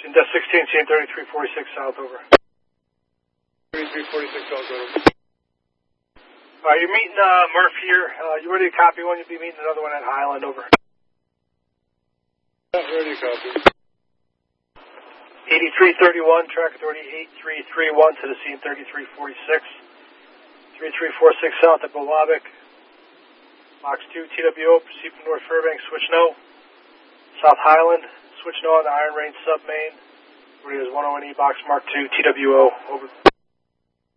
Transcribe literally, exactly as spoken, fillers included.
Desk sixteen, C N thirty-three forty-six South, over. thirty-three forty-six South, over. Alright, you're meeting uh, Murph here. Uh, you ready to copy one? You'll be meeting another one at Highland, over. Yeah, ready to copy. eighty-three thirty-one, track authority eight three three one to the scene thirty-three forty-six. thirty-three forty-six South at Bowabic. Box two, T W O, proceed from North Fairbanks, switch no. South Highland, switch no on the Iron Range sub main. Where is one oh one E, box mark two, T W O, over.